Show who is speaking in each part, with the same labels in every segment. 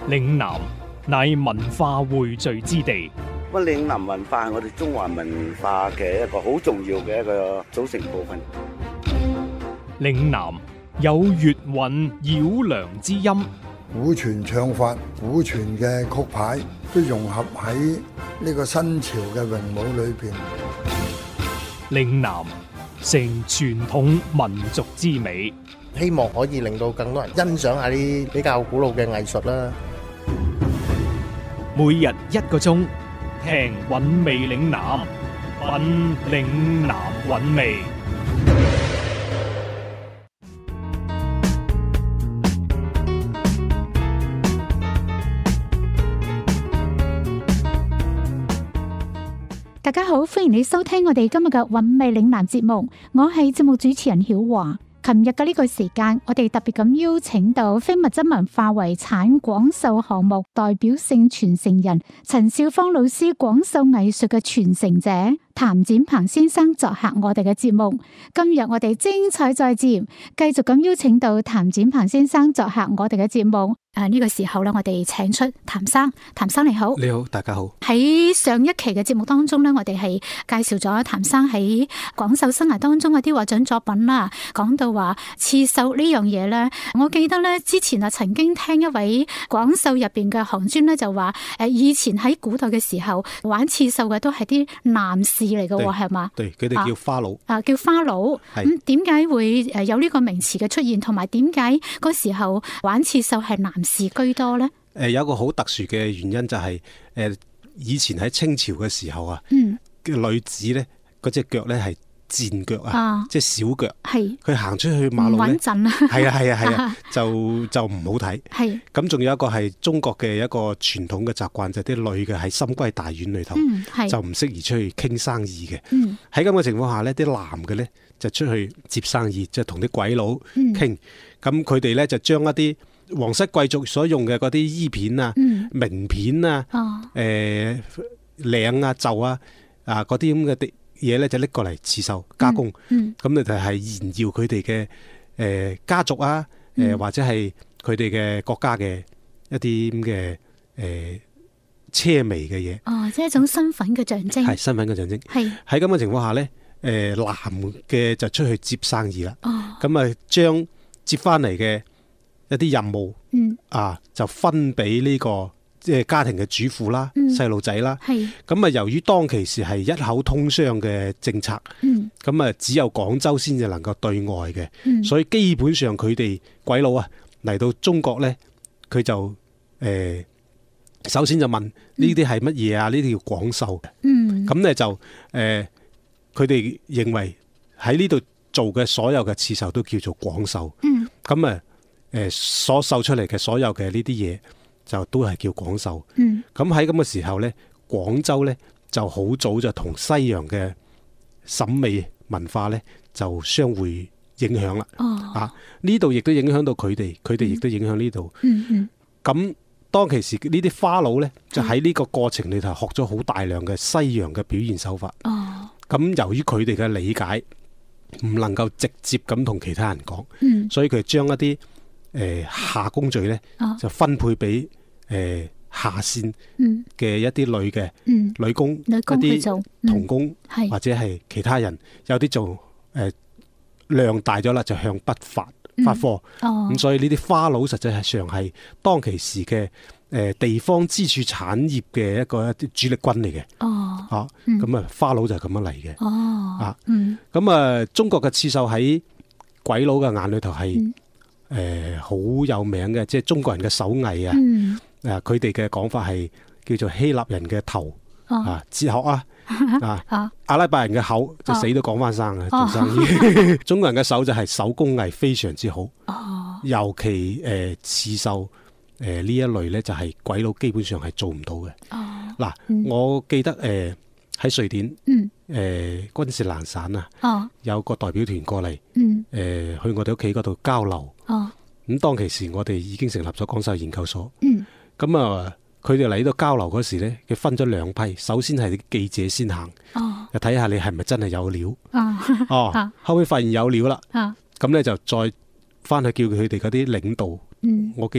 Speaker 1: 嶺南乃文化匯聚之地，
Speaker 2: 咁嶺南文化係我哋中華文化嘅一個好重要嘅一個組成部分。
Speaker 1: 嶺南有粵韻繞梁之音，
Speaker 3: 古傳唱法、古傳嘅曲牌都融合喺呢個新潮嘅詠舞裏邊。
Speaker 1: 嶺南成傳統民族之美，
Speaker 4: 希望可以令到更多人欣賞下啲比較古老嘅藝術啦。
Speaker 1: 每日1個鐘，聽韻味嶺南，品嶺南韻味。
Speaker 5: 大家好，歡迎你收聽我哋今日嘅韻味嶺南節目，我係節目主持人曉華。琴日嘅呢個時間，我哋特別咁邀請到非物質文化遺產廣繡項目代表性傳承人陳少芳老師，廣繡藝術嘅傳承者譚展鵬先生作客我哋嘅節目。今日我哋精彩再接，繼續咁邀請到譚展鵬先生作客我哋嘅節目。呢個時候咧，我哋請出譚生。譚生你好。
Speaker 6: 你好，大家好。
Speaker 5: 喺上一期嘅節目當中咧，我哋係介紹咗譚生喺廣繡生涯當中嗰啲獲獎作品啦。講到話刺繡呢樣嘢咧，我記得咧之前啊曾經聽一位廣繡入邊嘅行專咧就話，以前喺古代嘅時候玩刺繡嘅都係啲男士嚟嘅喎，係嘛？對，
Speaker 6: 佢哋叫花佬。
Speaker 5: 叫花佬。咁點解會有呢個名詞嘅出現？同埋點解嗰時候玩刺繡係男士居多咧？
Speaker 6: 有一個好特殊嘅原因就係，以前喺清朝嘅時候啊，嘅女子咧嗰隻腳咧係賤腳啊，即係小腳，佢行出去馬路咧，唔穩陣啊，係啊，就唔好睇。咁仲有一個係中國嘅一個傳統嘅習慣，就係啲女嘅喺深閨大院裏頭，就唔適宜出去傾生意嘅。喺咁嘅情況下呢，啲男嘅咧就出去接生意，即係同啲鬼佬傾。咁佢哋咧就將一啲皇室貴族所用嘅嗰啲衣片啊、名片啊、領啊、袖啊嗰啲咁嘅嘢咧，就拎過嚟刺繡加工。咁你就係炫耀佢哋嘅家族啊，或者係佢哋嘅國家嘅一啲咁嘅奢靡嘅嘢。
Speaker 5: 即係一種身份嘅象徵。係
Speaker 6: 身份嘅象徵。喺咁嘅情況下咧，男嘅就出去接生意啦。咁啊，將接翻嚟嘅一啲任務，就分俾呢個即係家庭嘅主婦啦、細路仔啦。咁啊，由於當其時係一口通商嘅政策，咁啊只有廣州先至能夠對外嘅，所以基本上佢哋鬼佬啊嚟到中國咧，佢就首先就問呢啲係乜嘢啊？呢啲叫廣繡。咁咧就佢哋認為喺呢度做嘅所有嘅刺繡都叫做廣繡。咁啊所繡出嚟嘅所有嘅呢啲嘢就都係叫廣繡。咁喺咁嘅時候呢，廣州呢就好早就同西洋嘅審美文化呢就相互影響啦。呢度亦都影響到佢哋，佢哋亦都影響呢度。咁當其時呢啲花佬呢，就喺呢個過程裏頭學咗好大量嘅西洋嘅表現手法。咁由於佢哋嘅理解唔能夠直接咁同其他人講，所以佢將一啲下工序咧就分配俾下線嘅一啲女嘅女工，一啲童工或者係其他人，有啲就量大咗啦，就向北發貨。咁所以呢啲花佬實際上係當其時嘅地方支柱產業嘅一啲主力軍嚟嘅。咁啊花佬就係咁樣嚟嘅。咁啊中國嘅刺繡喺鬼佬嘅眼裏頭係好有名嘅，即係中國人嘅手藝啊。佢哋嘅講法係叫做希臘人嘅頭哲學啊。阿拉伯人嘅口就死都講翻生啊，做生意。中國人嘅手就係手工藝非常之好。尤其刺繡呢一類呢，就係鬼佬基本上係做唔到嘅。我記得喺瑞典君士蘭省啊，有個代表團過嚟，去我哋屋企嗰度交流。咁當其時我哋已經成立咗廣繡研究所。咁啊佢哋嚟到交流嗰時呢，佢分咗兩批，首先係記者先行，就睇下你係咪真係有料。後尾發現有料啦，咁呢就再翻去叫佢哋嗰啲領導。我記得係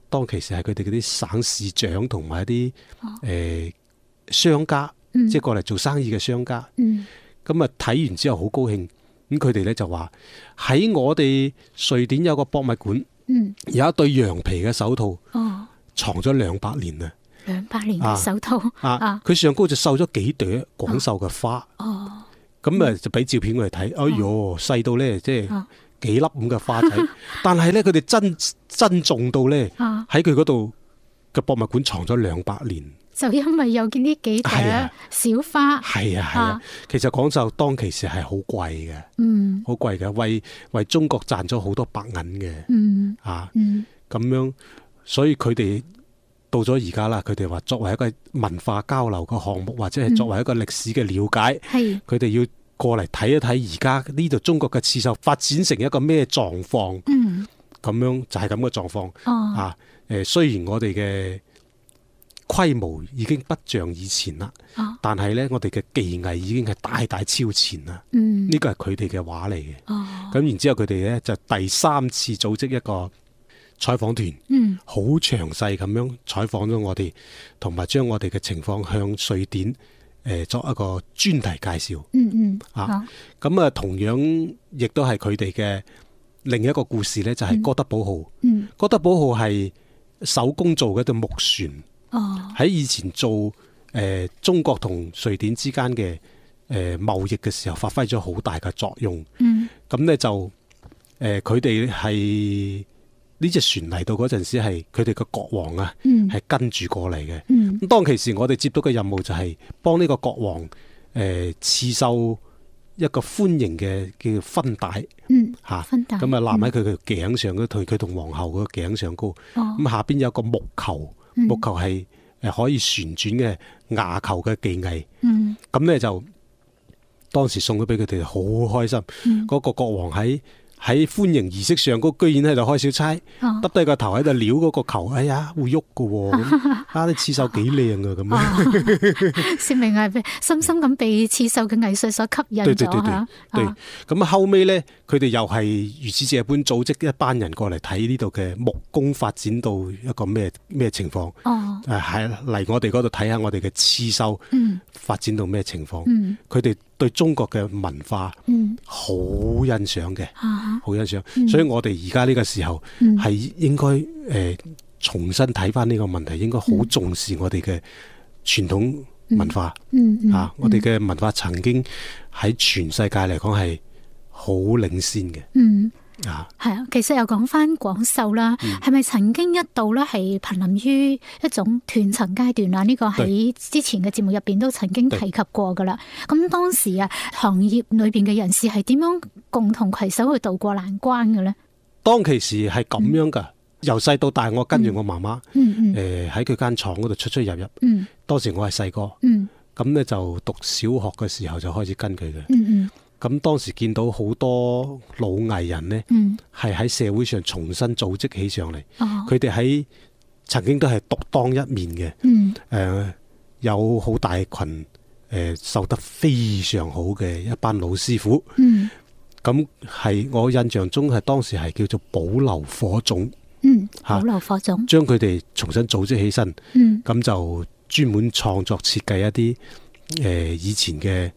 Speaker 6: 當其時係佢哋嗰啲省市長同埋一啲商家，即係過嚟做生意嘅商家。咁啊睇完之後好高興，咁佢哋咧就話喺我哋瑞典有個博物館，有一對羊皮嘅手套，藏咗200年啦。
Speaker 5: 200年嘅手套
Speaker 6: 佢上高就繡咗幾朵廣繡嘅花。咁啊就俾照片我哋睇，哎喲細到咧即係幾粒咁嘅花仔，但係咧佢哋珍重到咧喺佢嗰度嘅博物館藏咗200年。
Speaker 5: 就因為有呢幾朵小花。係
Speaker 6: 啊，其實廣繡當其時係好貴嘅，好貴嘅，為中國賺咗好多白銀嘅。咁樣，所以佢哋到咗而家啦，佢哋話作為一個文化交流嘅項目，或者係作為一個歷史嘅了解，佢哋要過嚟睇一睇而家呢度中國嘅刺繡發展成一個咩狀況。咁樣就係咁嘅狀況。雖然我哋嘅規模已經不像以前啦，但係呢，我哋嘅技藝已經係大大超前啦。呢個係佢哋嘅話嚟嘅。咁然之後佢哋呢，就第3次組織一個採訪團，好詳細咁樣採訪咗我哋，同埋將我哋嘅情況向瑞典作一個專題介紹。咁啊，同樣亦都係佢哋嘅另一個故事呢，就係哥德堡號。哥德堡號係手工做嘅一對木船。喺以前做中國同瑞典之間嘅貿易嘅時候，發揮咗好大嘅作用。咁呢就佢哋係呢隻船嚟到嗰陣時，係佢哋嘅國王啊，係跟住過嚟嘅。咁當其時我哋接到嘅任務就係幫呢個國王刺繡一個寬型嘅叫分帶。分帶咁啊攬喺佢嘅頸上，佢同皇后嘅頸上高。咁下邊有個木球。木球係可以旋轉嘅牙球嘅技藝。咁呢就當時送咗俾佢哋，好開心。嗰個國王喺歡迎儀式上高，居然喺度開小差，耷低個頭喺度撩嗰個球。哎呀，會喐噶喎！啲刺繡幾靚啊，咁樣
Speaker 5: 說明係深深咁被刺繡嘅藝術所吸引咗。
Speaker 6: 對，咁後尾呢，佢哋又係如此這般組織一班人過嚟睇呢度嘅木工發展到一個咩情況。係嚟我哋嗰度睇下我哋嘅刺繡發展到咩情況。佢哋對中國嘅文化好欣賞嘅，好欣賞。所以我哋而家呢個時候係應該重新睇翻呢個問題，應該好重視我哋嘅傳統文化。我哋嘅文化曾經喺全世界嚟講係好領先嘅。係啊，其實又講翻廣繡啦，係咪曾經一度咧係瀕臨於一種斷層階段啊？呢個喺之前嘅節目入邊都曾經提及過噶啦。咁當時啊，行業裏邊嘅人士係點樣共同攜手去渡過難關嘅咧？當其時係咁樣噶，由細到大我跟住我媽媽，喺佢間廠嗰度出出入入。當時我係細個，咁咧就讀小學嘅時候就開始跟佢嘅。咁當時見到好多老藝人呢，係喺社會上重新組織起上嚟。佢哋曾經都係獨當一面嘅。有好大群受得非常好嘅一班老師傅。咁係我印象中係當時係叫做保留火種。保留火種，將佢哋重新組織起身。咁就專門創作設計一啲以前嘅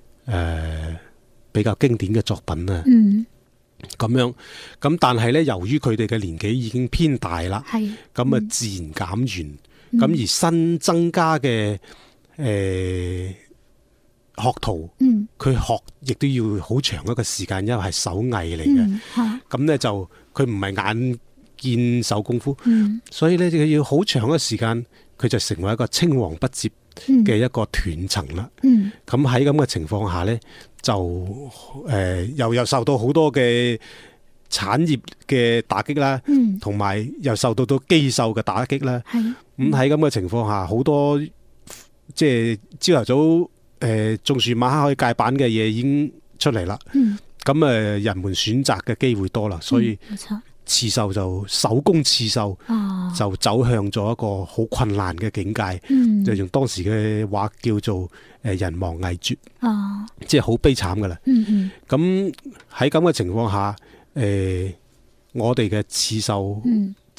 Speaker 6: 比較經典嘅作品啊。咁樣，咁但係呢，由於佢哋嘅年紀已經偏大啦，咁啊自然減員。咁而新增加嘅學徒，佢學亦都要好長一個時間，因為係手藝嚟嘅。咁呢就佢唔係眼見手功夫，所以呢，佢要好長嘅時間，佢就成為一個青黃不接嘅一個斷層啦。咁喺咁嘅情況下呢，就又受到好多嘅產業嘅打擊啦，同埋又受到機構嘅打擊啦。咁喺咁嘅情況下，好多即係朝頭早種樹晚黑可以界板嘅嘢已經出嚟啦。咁人們選擇嘅機會多啦，所以刺繡就手工刺繡就走向咗一個好困難嘅境界。就用當時嘅話叫做人亡藝絕。即係好悲慘噶啦。咁喺咁嘅情況下，我哋嘅刺繡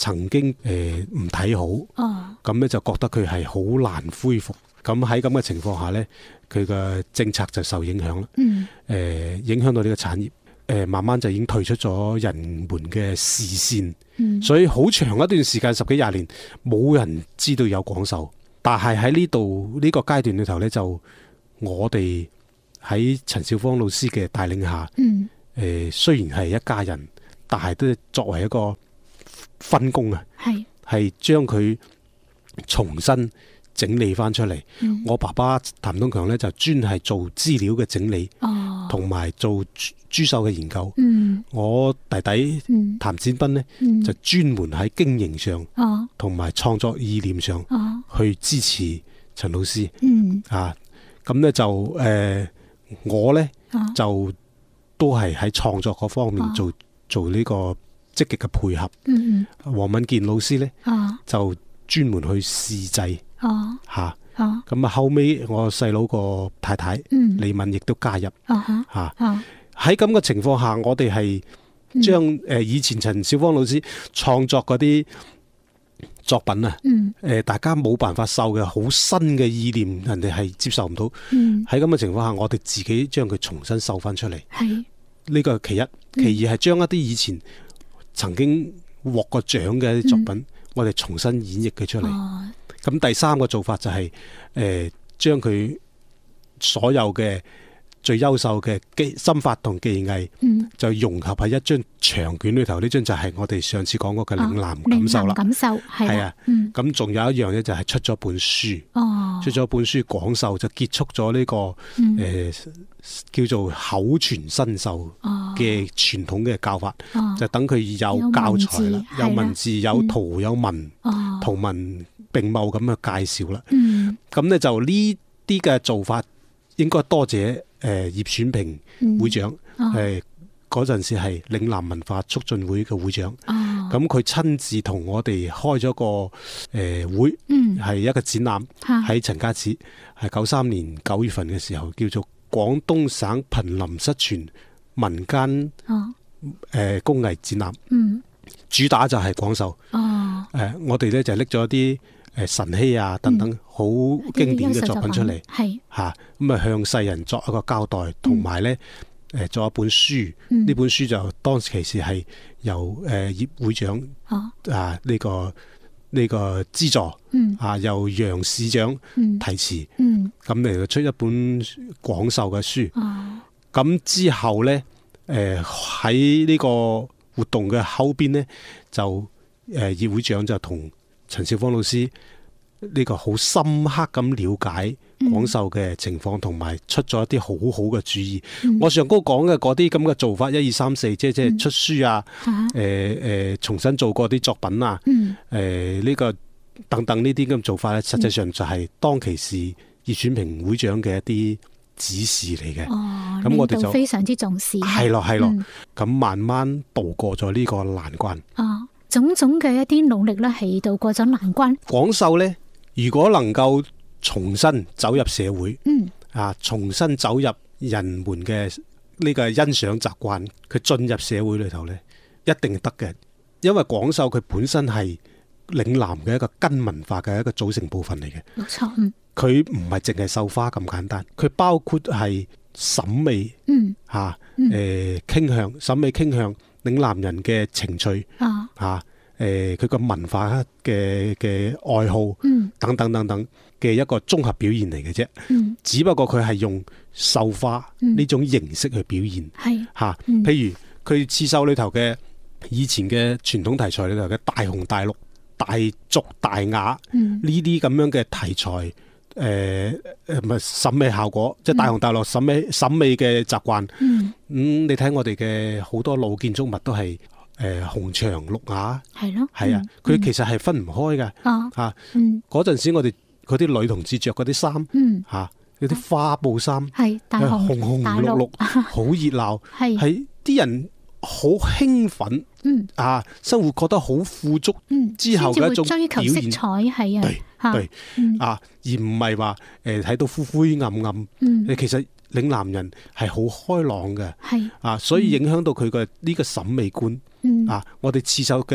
Speaker 6: 曾經唔睇好，咁咧就覺得佢係好難恢復。咁喺咁嘅情況下呢，佢嘅政策就受影響啦。影響到呢個產業，慢慢就已經退出咗人們嘅視線。所以好長一段時間10幾20年冇人知道有廣繡。但係喺呢度呢個階段裏頭呢，就我哋喺陳少芳老師嘅帶領下，雖然係一家人，但係都作為一個分工啊，係將佢重新整理翻出嚟。我爸爸譚東強呢，就專係做資料嘅整理，同埋做珠繡嘅研究。我弟弟譚展斌呢，就專門喺經營上，同埋創作意念上，去支持陳老師。咁呢就我呢，就都係喺創作嗰方面做呢個積極嘅配合。黃敏健老師呢，就專門去試製。咁後尾我細佬個太太李敏亦都加入。喺咁嘅情況下，我哋係將以前陳少芳老師創作嗰啲作品啊，大家冇辦法受嘅好新嘅意念，人哋係接受唔到。喺咁嘅情況下，我哋自己將佢重新收翻出嚟。呢個係其一，其二係將一啲以前曾經獲過獎嘅一啲作品，我哋重新演繹佢出嚟。咁第三個做法就係將佢所有嘅最優秀嘅心法同技藝，就融合喺一張長卷裏頭。呢張就係我哋上次講過嘅嶺南感受啦。感受係啊，咁仲有一樣咧，就係出咗本書。出咗本書廣繡就結束咗呢個叫做口傳身授嘅傳統嘅教法，就等佢有教材啦，有文字、有圖、有文，圖文並茂咁去介紹啦。咁呢就呢啲嘅做法應該多謝葉選平會長，嗰陣時係嶺南文化促進會嘅會長。咁佢親自同我哋開咗個會，係一個展覽喺陳家祠，係93年9月份嘅時候，叫做廣東省瀕臨失傳民間工藝展覽。主打就係廣繡。我哋呢就拎咗啲晨曦啊等等好經典嘅作品出嚟，咁啊向世人作一個交代，同埋呢做一本書。呢本書就當其時係由葉會長呢個資助，由楊市長題詞，咁嚟出一本廣繡嘅書。咁之後呢，喺呢個活動嘅後邊呢，就葉會長就同陳少芳老師呢個好深刻咁了解廣繡嘅情況，同埋出咗一啲好好嘅主意。我上高講嘅嗰啲咁嘅做法，1、2、3、4，即係出書啊，重新做過啲作品啊，呢個等等呢啲咁做法咧，實際上就係當其時葉選平會長嘅一啲指示嚟嘅。咁我哋就
Speaker 5: 非常之重視。
Speaker 6: 係咯，咁慢慢渡過咗呢個難關。
Speaker 5: 種種嘅一啲努力咧，係渡過咗難關。
Speaker 6: 廣繡咧，如果能夠重新走入社會，重新走入人們嘅呢個欣賞習慣，佢進入社會裏頭咧，一定得嘅。因為廣繡佢本身係嶺南嘅一個根文化嘅一個組成部分嚟嘅。
Speaker 5: 冇錯。佢
Speaker 6: 唔係淨係繡花咁簡單，佢包括係審美，傾向審美傾向。嶺南人嘅情趣，佢個文化嘅愛好，等等等等嘅一個綜合表現嚟嘅啫。只不過佢係用繡花呢種形式去表現。譬如佢刺繡裏頭嘅以前嘅傳統題材裏頭嘅大紅大綠、大俗大雅呢啲咁樣嘅題材。審美效果，即係大紅大綠審美嘅習慣。你睇我哋嘅好多老建築物都係紅牆綠瓦，係啊，佢其實係分唔開嘅。嗰陣時我哋嗰啲女同志着嗰啲衫，嗰啲花布衫，係紅紅綠綠，好熱鬧，係啲人好興奮，生活覺得好富足，之後嘅一種表現，追求色彩，係啊。對，而唔係話睇到灰灰暗暗。其實嶺南人係好開朗嘅，所以影響到佢嘅呢個審美觀。我哋刺繡嘅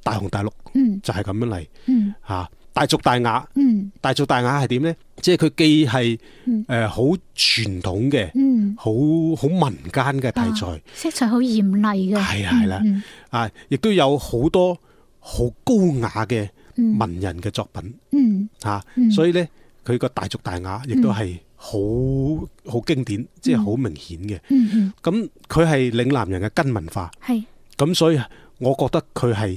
Speaker 6: 大紅大綠，就係咁樣嚟嚇。大俗大雅，大俗大雅係點咧？即係佢既係好傳統嘅，好民間嘅題材，
Speaker 5: 色彩好嚴厲嘅，
Speaker 6: 係啦，啊，亦都有好多好高雅嘅文人嘅作品，嚇，所以咧佢個大俗大雅亦都係好經典，即係好明顯嘅。咁佢係嶺南人嘅根文化，咁所以我覺得佢係